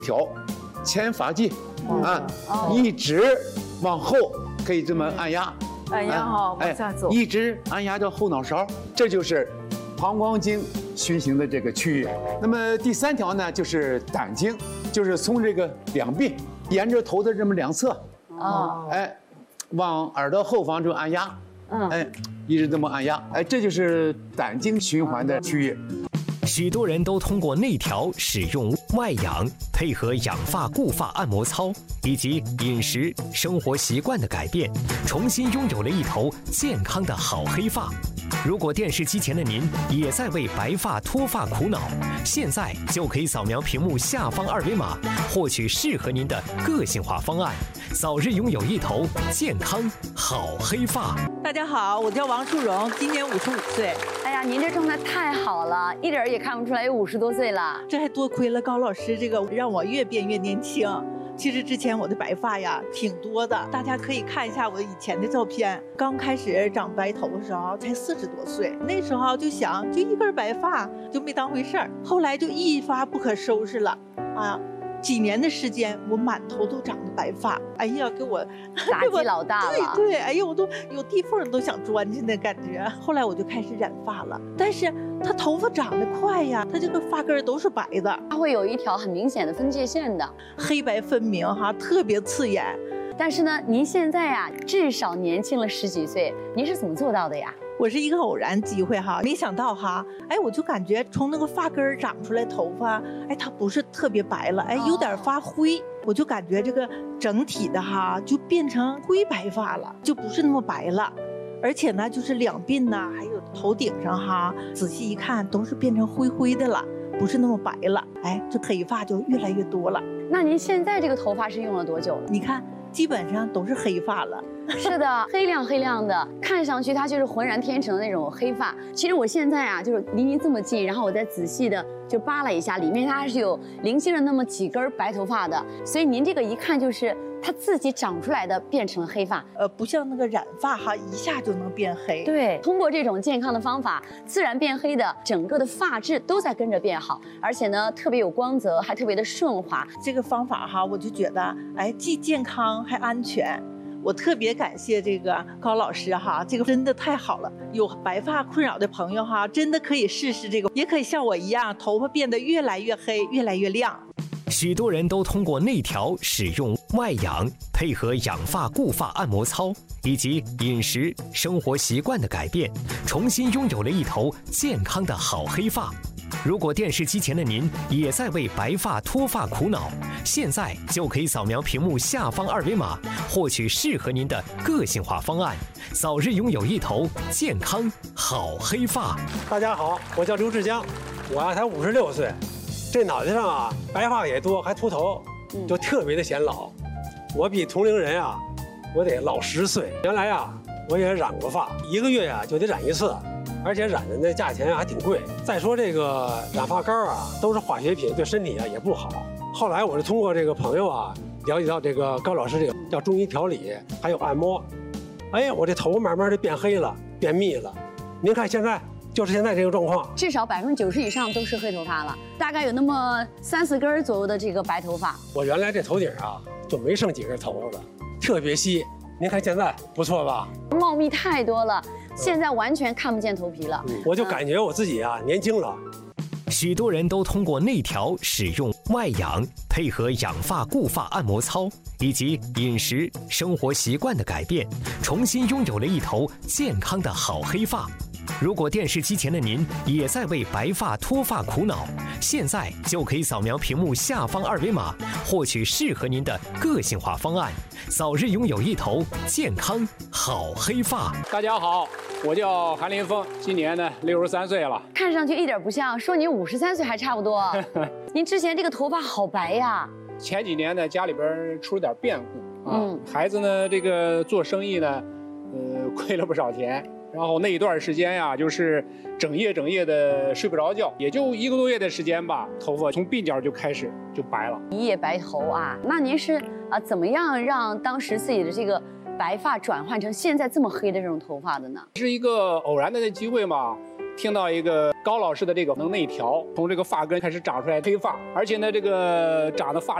调前发际啊，一直往后可以这么按压， 按压哈，往下走， 一直按压到后脑勺，这就是膀胱经循行的这个区域。那么第3条呢，就是胆经，就是从这个两鬓沿着头的这么两侧，往耳朵后方就按压，一直这么按压，这就是胆经循环的区域。 许多人都通过内调、使用外养，配合养发固发按摩操以及饮食生活习惯的改变，重新拥有了一头健康的好黑发。如果电视机前的您也在为白发脱发苦恼，现在就可以扫描屏幕下方2维码，获取适合您的个性化方案，早日拥有一头健康好黑发。 大家好，我叫王淑荣，今年55岁。 哎呀，您这状态太好了，一点也看不出来有50多岁了。 这还多亏了高老师这个，让我越变越年轻。其实之前我的白发呀挺多的，大家可以看一下我以前的照片。刚开始长白头的时候才40多岁，那时候就想就一根白发就没当回事儿，后来就一发不可收拾了啊。几年的时间，我满头都长的白发，哎呀，给我打击老大了。 对，哎呀，我都有地缝都想钻进的感觉。后来我就开始染发了，但是他头发长得快呀，他这个发根都是白的， 它会有一条很明显的分界线的， 黑白分明哈，特别刺眼。 但是呢，您现在呀，至少年轻了10几岁，您是怎么做到的呀？ 我是一个偶然机会哈，没想到哈，哎，我就感觉从那个发根长出来头发，哎，它不是特别白了，哎，有点发灰，我就感觉这个整体的哈就变成灰白发了，就不是那么白了，而且呢，就是两鬓呐，还有头顶上哈，仔细一看都是变成灰灰的了，不是那么白了，哎，这黑发就越来越多了。 那您现在这个头发是用了多久了？ 你看，基本上都是黑发了。 是的，黑亮黑亮的，看上去它就是浑然天成的那种黑发。其实我现在啊，就是离您这么近，然后我再仔细的就扒了一下，里面它还是有零星的那么几根白头发的，所以您这个一看就是它自己长出来的，变成了黑发。 不像那个染发哈，一下就能变黑。 对，通过这种健康的方法，自然变黑的整个的发质都在跟着变好，而且呢，特别有光泽，还特别的顺滑。 这个方法哈，我就觉得，哎，既健康还安全。我特别感谢这个高老师哈，这个真的太好了。有白发困扰的朋友哈，真的可以试试这个，也可以像我一样，头发变得越来越黑，越来越亮。 许多人都通过内调、使用外养，配合养发固发按摩操以及饮食生活习惯的改变，重新拥有了一头健康的好黑发。如果电视机前的您也在为白发脱发苦恼，现在就可以扫描屏幕下方2维码，获取适合您的个性化方案，早日拥有一头健康好黑发。 大家好，我叫刘志江，我才56岁，这脑袋上啊白发也多，还秃头，就特别的显老。我比同龄人啊，我得老10岁。原来啊，我也染过发，1个月呀就得染1次。而且染的那价钱还挺贵。再说这个染发膏啊，都是化学品，对身体啊也不好。后来我是通过这个朋友啊，了解到这个高老师这个叫中医调理，还有按摩。哎，我这头慢慢就变黑了，变密了。您看现在就是现在这个状况， 至少90%以上都是黑头发了，大概有那么3、4根左右的这个白头发。 我原来这头顶啊就没剩几根头发了，特别稀。您看现在不错吧？ 茂密太多了。现在完全看不见头皮了， 我就感觉我自己啊年轻了。 许多人都通过内调、使用外养，配合养发固发按摩操以及饮食生活习惯的改变，重新拥有了一头健康的好黑发。如果电视机前的您也在为白发脱发苦恼，现在就可以扫描屏幕下方2维码，获取适合您的个性化方案，早日拥有一头健康好黑发。 大家好，我叫韩林峰，今年呢63岁了。 看上去一点不像，说你53岁还差不多。您之前这个头发好白呀。 前几年呢，家里边出了点变故啊，孩子呢这个做生意呢，亏了不少钱。然后那一段时间呀，就是整夜的睡不着觉，也就1个多月的时间吧，头发从鬓角就开始就白了， 一夜白头啊！那您是怎么样让当时自己的这个白发转换成现在这么黑的这种头发的呢？ 是一个偶然的机会嘛， 听到一个高老师的这个内调，从这个发根开始长出来黑发，而且呢，这个长的发